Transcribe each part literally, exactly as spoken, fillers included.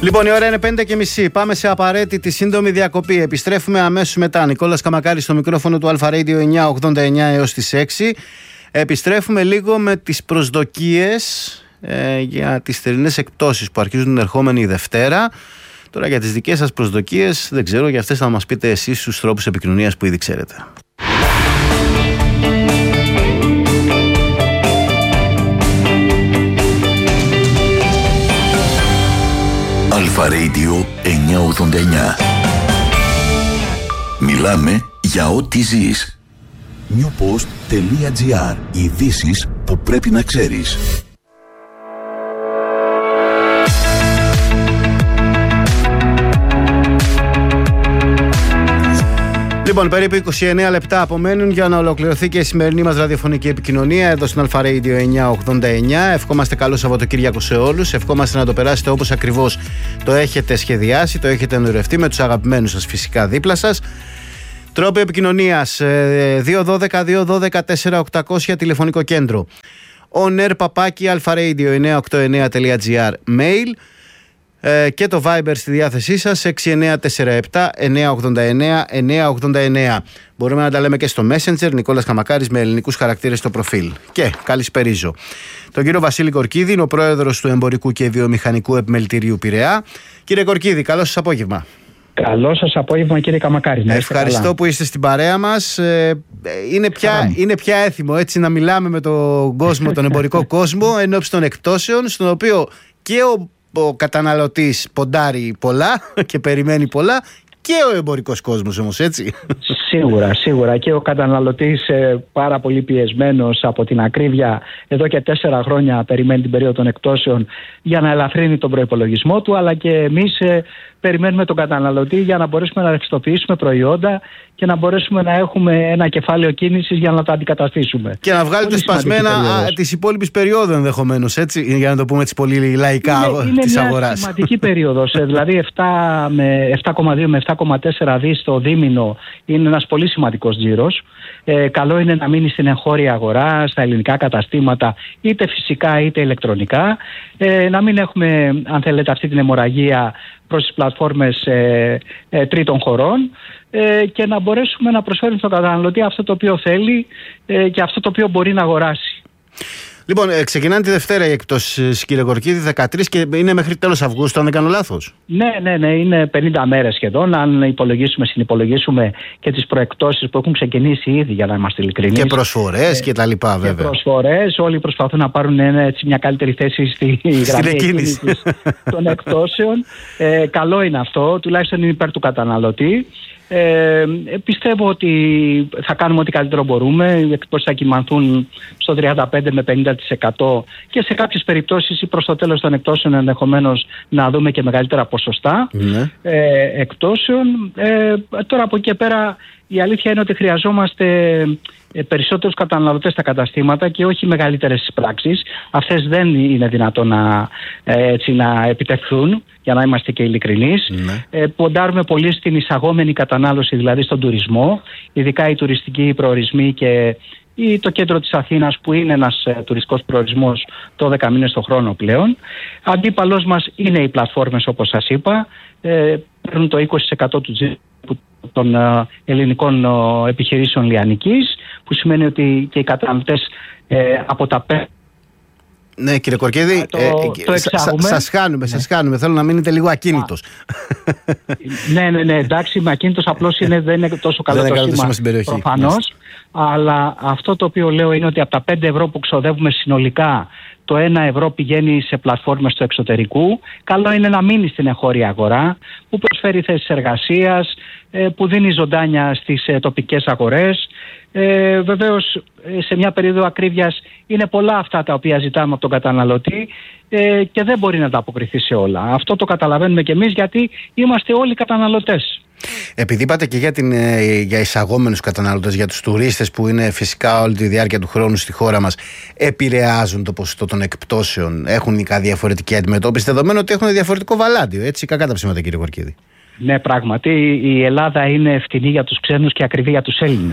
Λοιπόν, η ώρα είναι πέντε και μισή. Πάμε σε απαραίτητη σύντομη διακοπή. Επιστρέφουμε αμέσως μετά. Νικόλας Καμακάρης στο μικρόφωνο του Αλφα Radio εννιακόσια ογδόντα εννιά έως τις έξι. Επιστρέφουμε λίγο με τις προσδοκίες ε, για τις θερινές εκπτώσεις που αρχίζουν την ερχόμενη Δευτέρα. Τώρα για τις δικές σας προσδοκίες δεν ξέρω, για αυτές θα μας πείτε εσείς στους τρόπους επικοινωνίας που ήδη ξέρετε. Αλφα Radio εννιακόσια ογδόντα εννιά. Μιλάμε για ό,τι ζεις. newpost.gr. Ειδήσεις που πρέπει να ξέρεις. Λοιπόν, περίπου είκοσι εννέα λεπτά απομένουν για να ολοκληρωθεί και η σημερινή μας ραδιοφωνική επικοινωνία εδώ στην Αλφα Radio εννιακόσια ογδόντα εννιά. Ευχόμαστε καλό Σαββατοκύριακο σε όλους. Ευχόμαστε να το περάσετε όπως ακριβώς το έχετε σχεδιάσει, το έχετε ονειρευτεί, με τους αγαπημένους σας φυσικά δίπλα σας. Τρόποι επικοινωνίας δύο ένα δύο δύο ένα δύο τέσσερα οκτακόσια τηλεφωνικό κέντρο. On air παπάκι αλφα-radio εννιακόσια ογδόντα εννιά τελεία τζι άρ mail. Και το Viber στη διάθεσή σας έξι εννιά τέσσερα επτά εννιακόσια ογδόντα εννιά εννιακόσια ογδόντα εννιά. Μπορούμε να τα λέμε και στο Messenger. Νικόλας Καμακάρης με ελληνικούς χαρακτήρες στο προφίλ. Και καλησπερίζω τον κύριο Βασίλη Κορκίδη, είναι ο πρόεδρος του Εμπορικού και Βιομηχανικού Επιμελητηρίου Πειραιά. Κύριε Κορκίδη, καλό σας απόγευμα. Καλό σας απόγευμα, κύριε Καμακάρη. Ευχαριστώ καλά που είστε στην παρέα μας. Είναι πια, είναι πια έθιμο έτσι να μιλάμε με τον κόσμο, τον εμπορικό κόσμο, εν ώψη των εκπτώσεων, στον οποίο και ο Ο καταναλωτής ποντάρει πολλά και περιμένει πολλά, και ο εμπορικός κόσμος όμως, έτσι. Σίγουρα, σίγουρα. Και ο καταναλωτής ε, πάρα πολύ πιεσμένος από την ακρίβεια, εδώ και τέσσερα χρόνια περιμένει την περίοδο των εκπτώσεων για να ελαφρύνει τον προϋπολογισμό του, αλλά και εμείς ε, περιμένουμε τον καταναλωτή για να μπορέσουμε να ρευστοποιήσουμε προϊόντα και να μπορέσουμε να έχουμε ένα κεφάλαιο κίνησης για να το αντικαταστήσουμε. Και να βγάλετε σπασμένα της υπόλοιπης περίοδου ενδεχομένως, έτσι, για να το πούμε έτσι πολύ λαϊκά, της αγοράς. Είναι μια σημαντική περίοδος, δηλαδή επτά κόμμα δύο με επτά κόμμα τέσσερα δις το δίμηνο είναι ένας πολύ σημαντικός τζίρος. Ε, καλό είναι να μείνει στην εγχώρια αγορά, στα ελληνικά καταστήματα, είτε φυσικά είτε ηλεκτρονικά. Ε, να μην έχουμε, αν θέλετε, αυτή την αιμορραγία προς τις πλατφόρμες ε, ε, τρίτων χωρών ε, και να μπορέσουμε να προσφέρουμε στον καταναλωτή αυτό το οποίο θέλει ε, και αυτό το οποίο μπορεί να αγοράσει. Λοιπόν, ε, ξεκινάνε τη Δευτέρα οι εκπτώσεις, κύριε Κορκίδη, δεκατρείς, και είναι μέχρι τέλος Αυγούστου, αν δεν κάνω λάθος. Ναι, ναι, ναι, είναι πενήντα μέρες σχεδόν. Αν υπολογίσουμε, συνυπολογίσουμε και τις προεκπτώσεις που έχουν ξεκινήσει ήδη, για να είμαστε ειλικρινείς. Και προσφορές ε, και τα λοιπά, βέβαια. Και προσφορές, όλοι προσπαθούν να πάρουν ένα, έτσι, μια καλύτερη θέση στη γραμμή εκκίνησης των εκπτώσεων. Ε, καλό είναι αυτό, τουλάχιστον είναι υπέρ του καταναλωτή. Ε, πιστεύω ότι θα κάνουμε ό,τι καλύτερο μπορούμε. Οι εκπτώσεις θα κυμανθούν στο τριάντα πέντε με πενήντα τοις εκατό και σε κάποιες περιπτώσεις ή προς το τέλος των εκπτώσεων ενδεχομένως να δούμε και μεγαλύτερα ποσοστά ναι. ε, εκπτώσεων. Ε, τώρα από εκεί και πέρα η αλήθεια είναι ότι χρειαζόμαστε περισσότερους καταναλωτές στα καταστήματα και όχι μεγαλύτερες πράξεις. Αυτές δεν είναι δυνατόν να, έτσι, να επιτευχθούν, για να είμαστε και ειλικρινείς. Ναι. Ε, ποντάρουμε πολύ στην εισαγόμενη κατανάλωση, δηλαδή στον τουρισμό, ειδικά οι τουριστικοί προορισμοί και ή το κέντρο της Αθήνας, που είναι ένας ε, τουριστικός προορισμός δώδεκα μήνες το χρόνο πλέον. Αντίπαλος μας είναι οι πλατφόρμες, όπως σας είπα, ε, παίρνουν το είκοσι τοις εκατό του τζι των ε, ελληνικών ε, επιχειρήσεων λιανικής, που σημαίνει ότι και οι καταναλωτές ε, από τα πέντε. Ναι, κύριε Κορκίδη, το, ε, το σα, σας χάνουμε, ναι. σας χάνουμε. Θέλω να μείνετε λίγο ακίνητος. ναι, ναι, ναι, εντάξει, είμαι ακίνητος, απλώς είναι, δεν είναι τόσο καλό δεν το σήμα, στην περιοχή, προφανώς. Ναι. Αλλά αυτό το οποίο λέω είναι ότι από τα πέντε ευρώ που ξοδεύουμε συνολικά, το ένα ευρώ πηγαίνει σε πλατφόρμες του εξωτερικού. Καλό είναι να μείνει στην εγχώρια αγορά, που προσφέρει θέσεις εργασίας, που δίνει ζωντάνια στις τοπικές αγορές. Ε, βεβαίως, σε μια περίοδο ακρίβειας είναι πολλά αυτά τα οποία ζητάμε από τον καταναλωτή ε, και δεν μπορεί να τα αποκριθεί σε όλα. Αυτό το καταλαβαίνουμε και εμείς, γιατί είμαστε όλοι καταναλωτές. Επειδή είπατε και για, την, για εισαγόμενους καταναλωτές, για τους τουρίστες που είναι φυσικά όλη τη διάρκεια του χρόνου στη χώρα μας, επηρεάζουν το ποσοστό των εκπτώσεων, έχουν μια διαφορετική αντιμετώπιση, δεδομένου ότι έχουν διαφορετικό βαλάντιο, έτσι, κακά τα ψέματα, κύριε Κορκίδη. Ναι, πράγματι η Ελλάδα είναι φτηνή για τους ξένους και ακριβή για τους Έλληνες.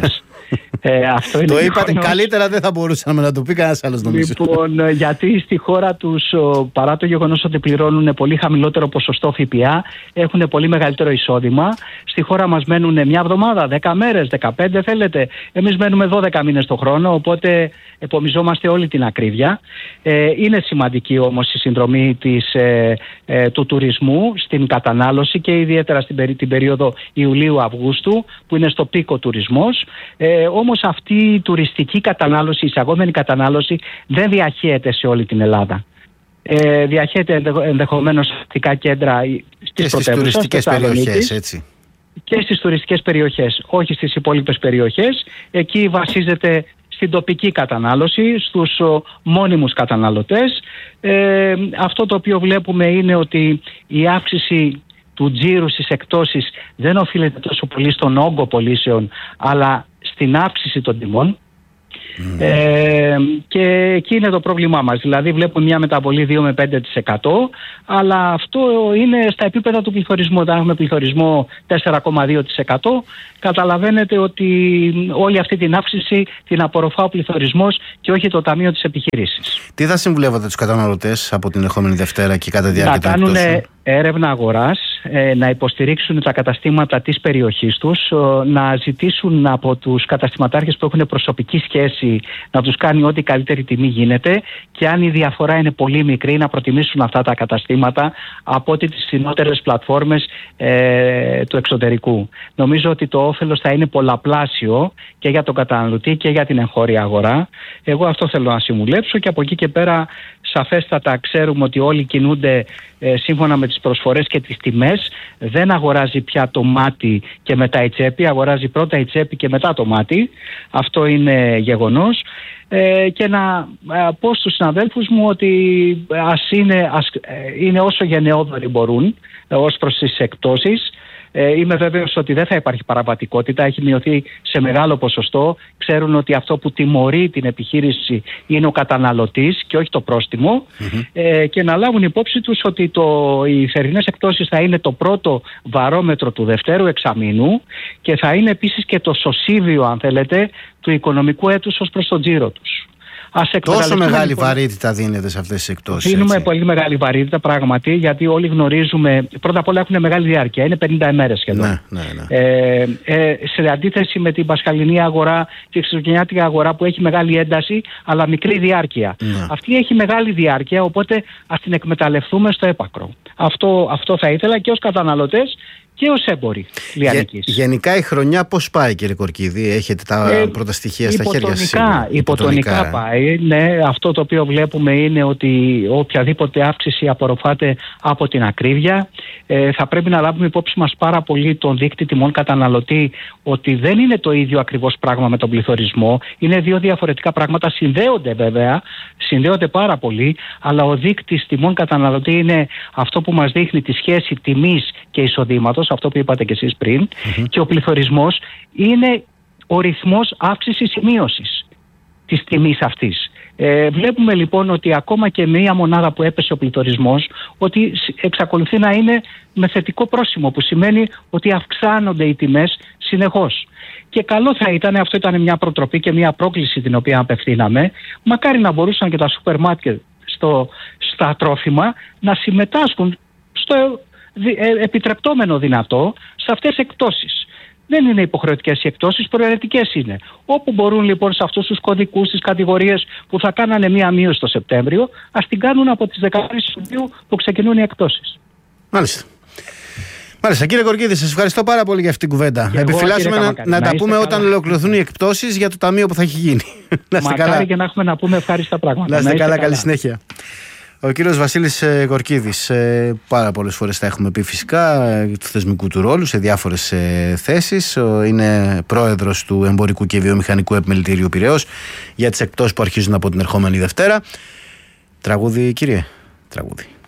Ε, αυτό είναι το γεγονός. είπατε καλύτερα, δεν θα μπορούσαμε να το πει κανένας άλλος, νομίζω. Λοιπόν, γιατί στη χώρα τους, παρά το γεγονός ότι πληρώνουν πολύ χαμηλότερο ποσοστό ΦΠΑ, έχουν πολύ μεγαλύτερο εισόδημα. Στη χώρα μας μένουν μια εβδομάδα, δέκα μέρες, δεκαπέντε θέλετε. Εμείς μένουμε δώδεκα μήνες το χρόνο, οπότε επομιζόμαστε όλη την ακρίβεια. Ε, είναι σημαντική όμως η συνδρομή της, ε, ε, του τουρισμού στην κατανάλωση και ιδιαίτερα στην περί, την περίοδο Ιουλίου-Αυγούστου, που είναι στο πίκο τουρισμός. Ε, όμως αυτή η τουριστική κατανάλωση, η εισαγόμενη κατανάλωση δεν διαχέεται σε όλη την Ελλάδα. Ε, διαχέεται ενδεχομένως σε αστικά κέντρα και στις τουριστικές περιοχές, έτσι. Και στις τουριστικές περιοχές, όχι στις υπόλοιπες περιοχές. Εκεί βασίζεται στην τοπική κατανάλωση, στους ο, μόνιμους καταναλωτές. Ε, αυτό το οποίο βλέπουμε είναι ότι η αύξηση του τζίρου στις εκτόσεις δεν οφείλεται τόσο πολύ στον όγκο πωλήσεων, αλλά στην αύξηση των τιμών. Mm. Ε, και εκεί είναι το πρόβλημά μας. Δηλαδή βλέπουμε μια μεταβολή δύο με πέντε τοις εκατό, αλλά αυτό είναι στα επίπεδα του πληθωρισμού. Όταν έχουμε πληθωρισμό τέσσερα κόμμα δύο τοις εκατό, καταλαβαίνετε ότι όλη αυτή την αύξηση την απορροφά ο πληθωρισμός και όχι το Ταμείο της Επιχειρήσης. Τι θα συμβουλεύατε τους καταναλωτές από την ερχόμενη Δευτέρα και κατά τη διάρκεια των εκτόσεων? Να κάνουν έρευνα αγοράς, να υποστηρίξουν τα καταστήματα της περιοχής τους, να ζητήσουν από τους καταστηματάρχες που έχουν προσωπική σχέση να τους κάνει ό,τι καλύτερη τιμή γίνεται, και αν η διαφορά είναι πολύ μικρή να προτιμήσουν αυτά τα καταστήματα από ό,τι τις φθηνότερες πλατφόρμες ε, του εξωτερικού. Νομίζω ότι το όφελος θα είναι πολλαπλάσιο και για τον καταναλωτή και για την εγχώρια αγορά. Εγώ αυτό θέλω να συμβουλέψω, και από εκεί και πέρα σαφέστατα ξέρουμε ότι όλοι κινούνται ε, σύμφωνα με τις προσφορές και τις τιμές. Δεν αγοράζει πια το μάτι και μετά η τσέπη, αγοράζει πρώτα η τσέπη και μετά το μάτι. Αυτό είναι γεγονός. Ε, και να ε, πω στους συναδέλφους μου ότι ας είναι, ας, ε, είναι όσο γενναιόδοροι μπορούν ε, ως προς τις εκτόσεις. Ε, είμαι βέβαιος ότι δεν θα υπάρχει παραβατικότητα, έχει μειωθεί σε μεγάλο ποσοστό. Ξέρουν ότι αυτό που τιμωρεί την επιχείρηση είναι ο καταναλωτής και όχι το πρόστιμο. Mm-hmm. Ε, και να λάβουν υπόψη τους ότι το, οι θερινές εκτόσεις θα είναι το πρώτο βαρόμετρο του δευτέρου εξαμήνου και θα είναι επίσης και το σωσίβιο, αν θέλετε, του οικονομικού έτους ως προς τον τζίρο τους. Τόσο μεγάλη λοιπόν βαρύτητα δίνεται σε αυτές τις εκτόσεις? Δίνουμε έτσι πολύ μεγάλη βαρύτητα, πράγματι, γιατί όλοι γνωρίζουμε, πρώτα απ' όλα έχουν μεγάλη διάρκεια, είναι πενήντα ημέρες σχεδόν. Ναι, ναι, ναι. Ε, ε, σε αντίθεση με την πασχαλινή αγορά και η χριστουγεννιάτικη αγορά που έχει μεγάλη ένταση αλλά μικρή διάρκεια. Ναι. Αυτή έχει μεγάλη διάρκεια, οπότε ας την εκμεταλλευτούμε στο έπακρο. Αυτό, αυτό θα ήθελα και ως καταναλωτές και ως έμποροι λιανικής. Γε, γενικά η χρονιά πώς πάει, κύριε Κορκίδη? Έχετε τα ε, πρώτα στοιχεία στα χέρια σας? Υποτονικά, υποτονικά πάει. Ναι, αυτό το οποίο βλέπουμε είναι ότι οποιαδήποτε αύξηση απορροφάται από την ακρίβεια. Ε, θα πρέπει να λάβουμε υπόψη μας πάρα πολύ τον δείκτη τιμών καταναλωτή, ότι δεν είναι το ίδιο ακριβώς πράγμα με τον πληθωρισμό. Είναι δύο διαφορετικά πράγματα, συνδέονται βέβαια, συνδέονται πάρα πολύ, αλλά ο δείκτης τιμών καταναλωτή είναι αυτό που μας δείχνει τη σχέση τιμής και εισοδήματος, αυτό που είπατε και εσείς πριν, mm-hmm. και ο πληθωρισμός είναι ο ρυθμός αύξησης ή μείωσης της τιμής αυτής. Ε, βλέπουμε λοιπόν ότι ακόμα και μία μονάδα που έπεσε ο πληθωρισμός, ότι εξακολουθεί να είναι με θετικό πρόσημο, που σημαίνει ότι αυξάνονται οι τιμές συνεχώς. Και καλό θα ήταν, αυτό ήταν μια προτροπή και μια πρόκληση την οποία απευθύναμε, μακάρι να μπορούσαν και τα σούπερ μάρκετ στο, στα τρόφιμα να συμμετάσχουν στο επιτρεπτόμενο δυνατό σε αυτές τις εκτόσεις. Δεν είναι υποχρεωτικές οι εκτόσεις, προαιρετικές είναι. Όπου μπορούν λοιπόν σε αυτούς τους κωδικούς, τις κατηγορίες που θα κάνανε μία μείωση το Σεπτέμβριο, ας την κάνουν από τις δεκατρείς Ιουλίου που ξεκινούν οι εκτόσεις. Μάλιστα. Μάλιστα, κύριε Κορκίδη, σας ευχαριστώ πάρα πολύ για αυτή την κουβέντα. Επιφυλάσσουμε να, να, να τα πούμε καλά όταν ολοκληρωθούν οι εκπτώσεις για το ταμείο που θα έχει γίνει. Να είστε καλά. Και να έχουμε να πούμε ευχάριστα πράγματα. Να είστε, να είστε καλά, καλά, καλή συνέχεια. Ο κύριος Βασίλης Κορκίδης, πάρα πολλές φορές τα έχουμε πει φυσικά, του θεσμικού του ρόλου σε διάφορες θέσεις. Είναι πρόεδρος του Εμπορικού και Βιομηχανικού Επιμελητηρίου Πειραιώς για τις εκπτώσεις που αρχίζουν από την ερχόμενη Δευτέρα. Τραγούδι, κύριε, τραγούδι.